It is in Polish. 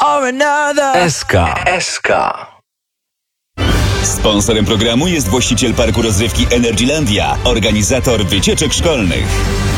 or another. SK. Sponsorem programu jest właściciel parku rozrywki Energylandia, organizator wycieczek szkolnych.